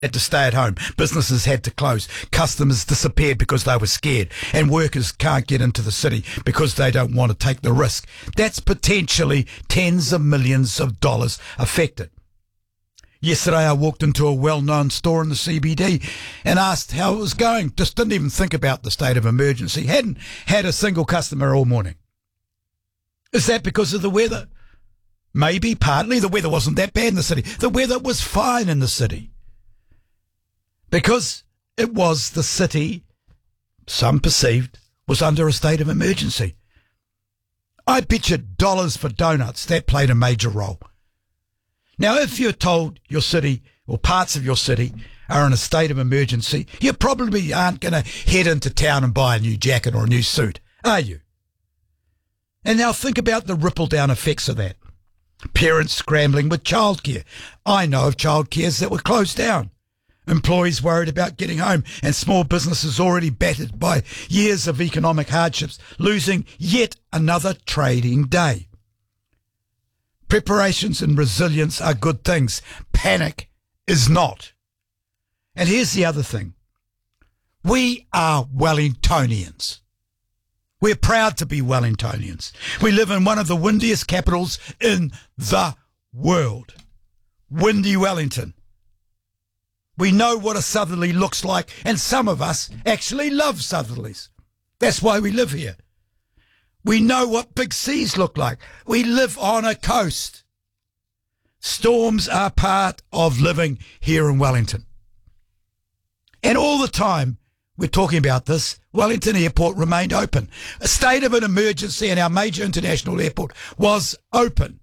had to stay at home. Businesses had to close. Customers disappeared because they were scared. And workers can't get into the city because they don't want to take the risk. That's potentially tens of millions of dollars affected. Yesterday, I walked into a well-known store in the CBD and asked how it was going. Just didn't even think about the state of emergency. Hadn't had a single customer all morning. Is that because of the weather? Maybe, partly. The weather wasn't that bad in the city. The weather was fine in the city. Because it was the city, some perceived, was under a state of emergency. I bet you dollars for donuts that played a major role. Now, if you're told your city or parts of your city are in a state of emergency, you probably aren't going to head into town and buy a new jacket or a new suit, are you? And now think about the ripple-down effects of that. Parents scrambling with childcare. I know of childcares that were closed down. Employees worried about getting home, and small businesses already battered by years of economic hardships, losing yet another trading day. Preparations and resilience are good things. Panic is not. And here's the other thing. We are Wellingtonians. We're proud to be Wellingtonians. We live in one of the windiest capitals in the world. Windy Wellington. We know what a southerly looks like, and some of us actually love southerlies. That's why we live here. We know what big seas look like. We live on a coast. Storms are part of living here in Wellington. And all the time we're talking about this, Wellington Airport remained open. A state of an emergency and our major international airport was open.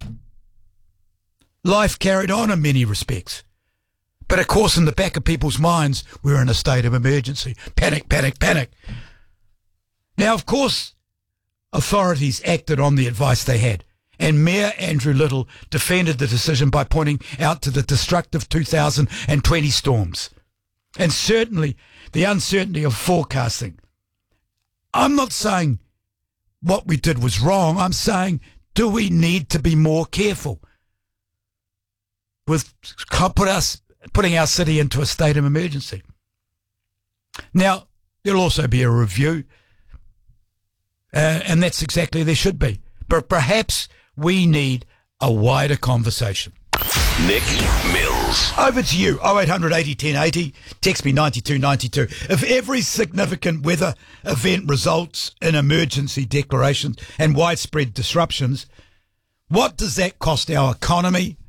Life carried on in many respects. But of course, in the back of people's minds, we're in a state of emergency. Panic, panic, panic. Now, of course, authorities acted on the advice they had, and Mayor Andrew Little defended the decision by pointing out to the destructive 2020 storms, and certainly the uncertainty of forecasting. I'm not saying what we did was wrong. I'm saying, do we need to be more careful with putting our city into a state of emergency? Now, there'll also be a review. And that's exactly there should be. But perhaps we need a wider conversation. Nick Mills. Over to you, 0800 80 10 80. Text me 9292. If every significant weather event results in emergency declarations and widespread disruptions, what does that cost our economy?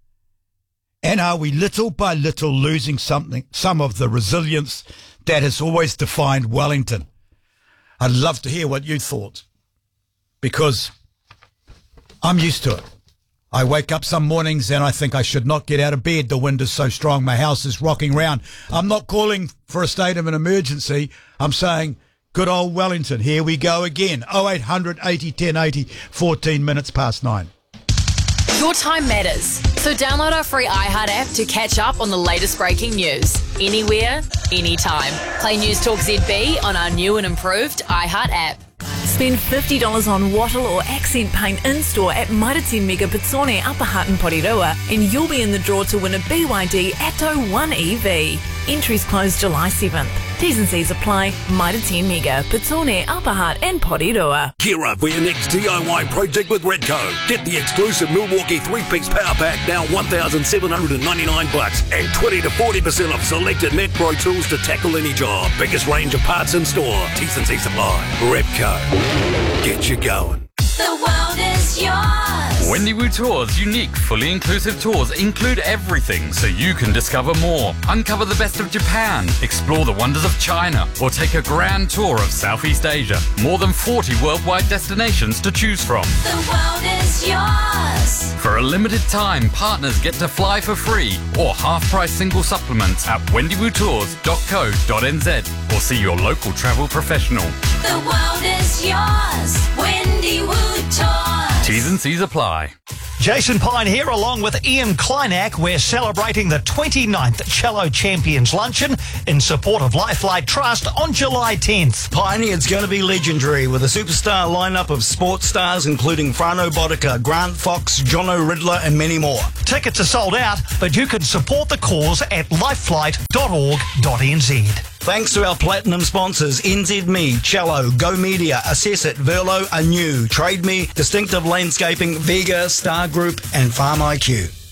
And are we little by little losing some of the resilience that has always defined Wellington? I'd love to hear what you thought, because I'm used to it. I wake up some mornings and I think I should not get out of bed. The wind is so strong, my house is rocking round. I'm not calling for a state of an emergency. I'm saying, good old Wellington, here we go again. 0800 80 10 80, 14 minutes past 9. Your time matters, so download our free iHeart app to catch up on the latest breaking news. Anywhere, anytime. Play News Talk ZB on our new and improved iHeart app. Spend $50 on wattle or accent paint in-store at Mairatin Mega Pitsone, Upper Hutt and Porirua, and you'll be in the draw to win a BYD Atto 1 EV. Entries close July 7th. T's and C's apply. Mairatin Mega Pitsone, Upper Hutt and Porirua. Gear up for your next DIY project with Redco. Get the exclusive Milwaukee 3-piece power pack, now $1,799, and 20 to 40% off selected Net Pro tools to tackle any job. Biggest range of parts in store. T's and C's apply. Redco. Get you going. The world is yours. Wendy Wu Tours' unique, fully inclusive tours include everything so you can discover more. Uncover the best of Japan, explore the wonders of China, or take a grand tour of Southeast Asia. More than 40 worldwide destinations to choose from. The world is yours. For a limited time, partners get to fly for free or half-price single supplements at wendywoodtours.co.nz or see your local travel professional. The world is yours. Wendy Wu Tours. T's and C's apply. Jason Pine here, along with Ian Kleinak. We're celebrating the 29th Cello Champions Luncheon in support of Lifelight Trust on July 10th. Piney, it's going to be legendary with a superstar lineup of sports stars including Frano Bodica, Grant Fox, Jono Riddler and many more. Tickets are sold out, but you can support the cause at lifelight.org.nz. Thanks to our platinum sponsors, NZME, Cello, Go Media, Assess It, Verlo, Anew, Trade Me, Distinctive Landscaping, Vega, Star Group and Farm IQ.